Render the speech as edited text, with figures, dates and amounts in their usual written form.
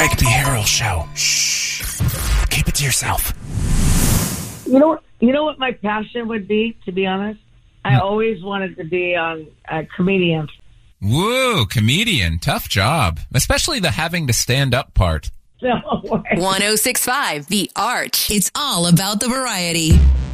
Greg B. Harrell Show. Shh. Keep it to yourself. You know what my passion would be, to be honest? I always wanted to be on a comedian. Woo, comedian. Tough job. Especially the having to stand up part. No way. 106.5 The Arch. It's all about the variety.